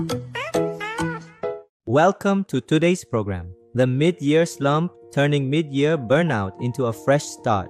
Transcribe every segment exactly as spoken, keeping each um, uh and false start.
Welcome to today's program, The Mid-Year Slump, Turning Mid-Year Burnout into a Fresh Start.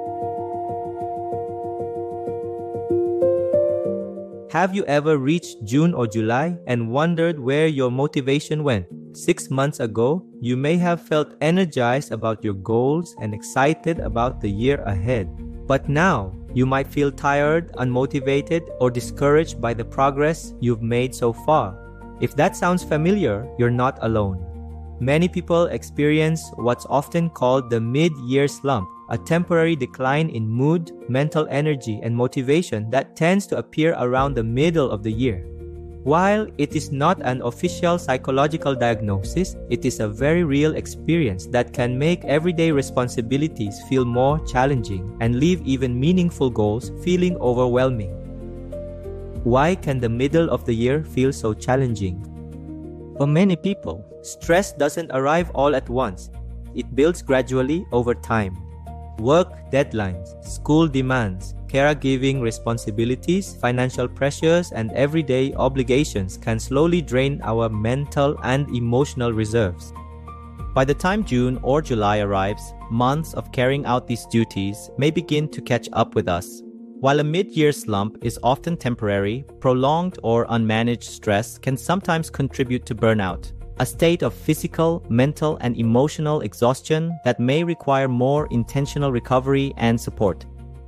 Have you ever reached June or July and wondered where your motivation went? Six months ago, you may have felt energized about your goals and excited about the year ahead. But now, you might feel tired, unmotivated, or discouraged by the progress you've made so far. If that sounds familiar, you're not alone. Many people experience what's often called the mid-year slump, a temporary decline in mood, mental energy, and motivation that tends to appear around the middle of the year. While it is not an official psychological diagnosis, it is a very real experience that can make everyday responsibilities feel more challenging and leave even meaningful goals feeling overwhelming. Why can the middle of the year feel so challenging? For many people, stress doesn't arrive all at once. It builds gradually over time. Work deadlines, school demands, caregiving responsibilities, financial pressures, and everyday obligations can slowly drain our mental and emotional reserves. By the time June or July arrives, months of carrying out these duties may begin to catch up with us. While a mid-year slump is often temporary, prolonged or unmanaged stress can sometimes contribute to burnout, a state of physical, mental, and emotional exhaustion that may require more intentional recovery and support.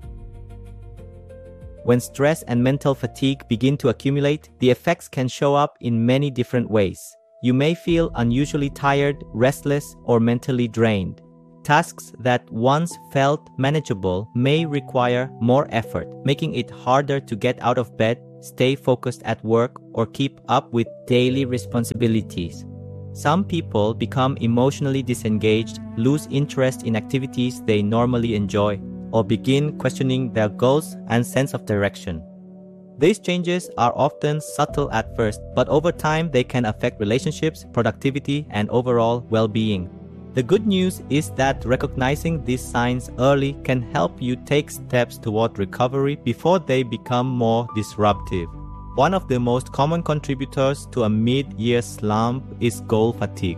When stress and mental fatigue begin to accumulate, the effects can show up in many different ways. You may feel unusually tired, restless, or mentally drained. Tasks that once felt manageable may require more effort, making it harder to get out of bed, stay focused at work, or keep up with daily responsibilities. Some people become emotionally disengaged, lose interest in activities they normally enjoy, or begin questioning their goals and sense of direction. These changes are often subtle at first, but over time they can affect relationships, productivity, and overall well-being. The good news is that recognizing these signs early can help you take steps toward recovery before they become more disruptive. One of the most common contributors to a mid-year slump is goal fatigue.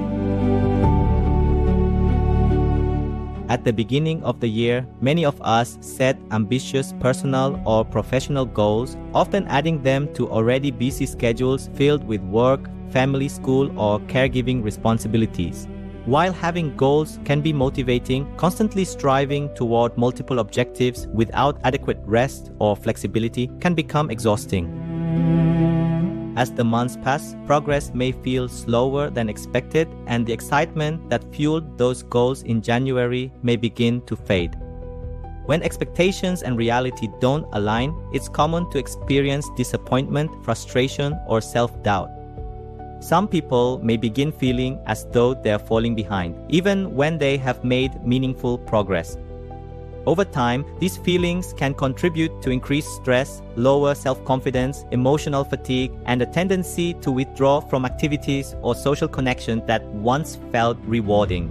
At the beginning of the year, many of us set ambitious personal or professional goals, often adding them to already busy schedules filled with work, family, school, or caregiving responsibilities. While having goals can be motivating, constantly striving toward multiple objectives without adequate rest or flexibility can become exhausting. As the months pass, progress may feel slower than expected, and the excitement that fueled those goals in January may begin to fade. When expectations and reality don't align, it's common to experience disappointment, frustration, or self-doubt. Some people may begin feeling as though they are falling behind, even when they have made meaningful progress. Over time, these feelings can contribute to increased stress, lower self-confidence, emotional fatigue, and a tendency to withdraw from activities or social connections that once felt rewarding.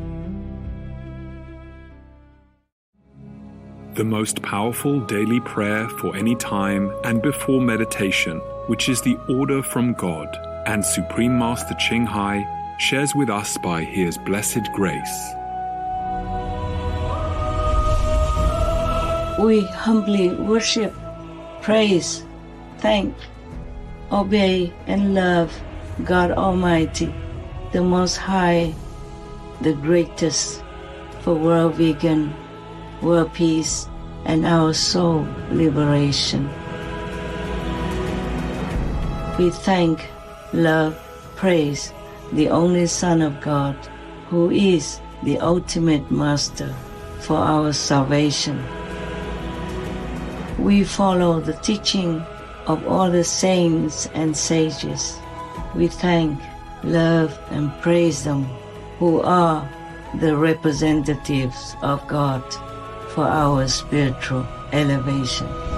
The most powerful daily prayer for any time and before meditation, which is the order from God, and Supreme Master Ching Hai shares with us by His blessed grace. We humbly worship, praise, thank, obey, and love God Almighty, the Most High, the greatest, for world vegan, world peace, and our soul liberation. We thank, love, praise the only Son of God, who is the ultimate Master for our salvation. We follow the teaching of all the saints and sages. We thank, love, and praise them, who are the representatives of God for our spiritual elevation.